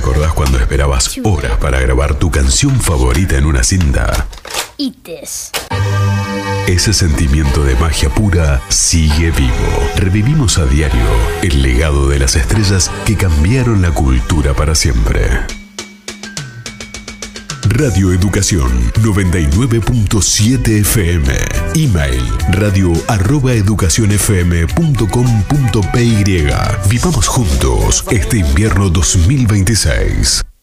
acordás cuando esperabas horas para grabar tu canción favorita en una cinta? Ites. Ese sentimiento de magia pura sigue vivo. Revivimos a diario el legado de las estrellas que cambiaron la cultura para siempre. Radio Educación 99.7 FM. Email radio@educacionfm.com.py. Vivamos juntos este invierno 2026.